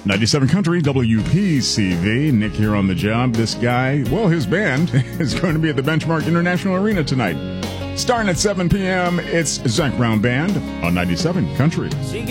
97 Country, WPCV. Nick here on the job. This guy, well, his band is going to be at the Benchmark International Arena tonight. Starting at 7 p.m., it's Zac Brown Band on 97 Country.